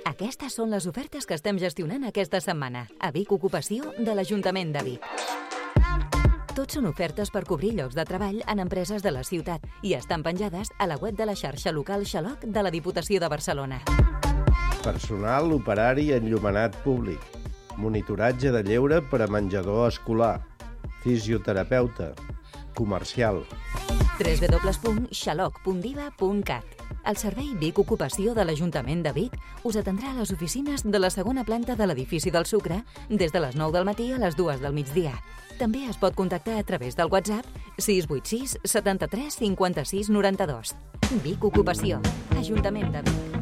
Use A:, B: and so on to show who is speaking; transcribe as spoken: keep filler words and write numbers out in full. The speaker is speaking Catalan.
A: Aquestes són les ofertes que estem gestionant aquesta setmana a Vic Ocupació de l'Ajuntament de Vic. Tots són ofertes per cobrir llocs de treball en empreses de la ciutat i estan penjades a la web de la xarxa local Xaloc de la Diputació de Barcelona.
B: Personal operari enllumenat públic. Monitoratge de lleure per a menjador escolar. Fisioterapeuta. Comercial.
A: w w w punt xaloc punt diva punt cat. El servei Vic Ocupació de l'Ajuntament de Vic us atendrà a les oficines de la segona planta de l'edifici del Sucre des de les nou del matí a les dues del migdia. També es pot contactar a través del WhatsApp sis vuit sis setanta-tres cinquanta-sis noranta-dos. Vic Ocupació, Ajuntament de Vic.